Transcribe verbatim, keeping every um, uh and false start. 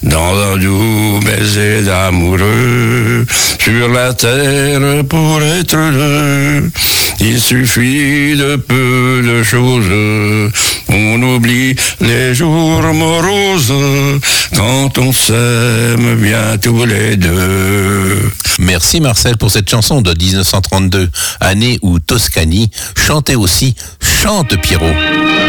dans un doux baiser d'amoureux, sur la terre pour être heureux. Il suffit de peu de choses, on oublie les jours moroses, quand on s'aime bien tous les deux. Merci Marcel pour cette chanson de dix-neuf cent trente-deux, année où Toscani chantait aussi Chante Pierrot.